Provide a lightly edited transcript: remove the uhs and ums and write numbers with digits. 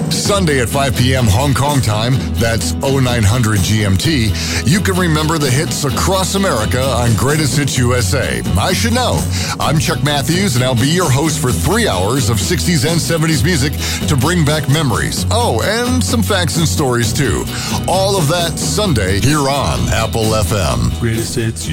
Sunday at 5 p.m. Hong Kong time, that's 0900 GMT, you can remember the hits across America on Greatest Hits USA. I should know. I'm Chuck Matthews, and I'll be your host for 3 hours of 60s and 70s music to bring back memories. Oh, and some facts and stories, too. All of that Sunday here on Apple FM. Greatest Hits